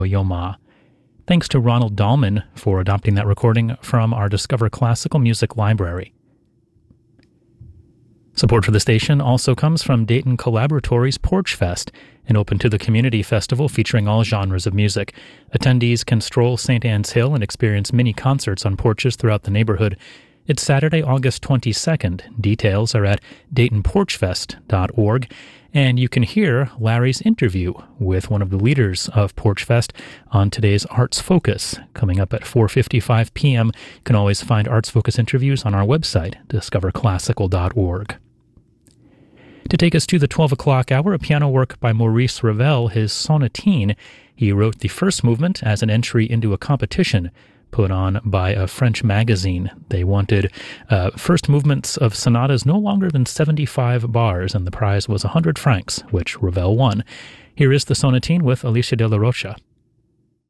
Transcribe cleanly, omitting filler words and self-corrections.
Yoma. Thanks to Ronald Dahlman for adopting that recording from our Discover Classical Music library. Support for the station also comes from Dayton Collaboratory's Porch Fest, an open-to-the-community festival featuring all genres of music. Attendees can stroll St. Anne's Hill and experience mini concerts on porches throughout the neighborhood. It's Saturday, August 22nd. Details are at DaytonPorchFest.org, and you can hear Larry's interview with one of the leaders of Porch Fest on today's Arts Focus, coming up at 4:55 p.m. You can always find Arts Focus interviews on our website, discoverclassical.org. To take us to the 12 o'clock hour, a piano work by Maurice Ravel, his Sonatine. He wrote the first movement as an entry into a competition put on by a French magazine. They wanted first movements of sonatas no longer than 75 bars, and the prize was 100 francs, which Ravel won. Here is the Sonatine with Alicia de la Rocha.